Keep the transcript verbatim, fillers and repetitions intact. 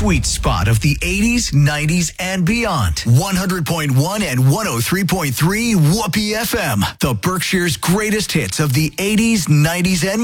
sweet spot of the eighties, nineties, and beyond. one hundred point one and one oh three point three Whoopee F M. The Berkshire's greatest hits of the eighties, nineties, and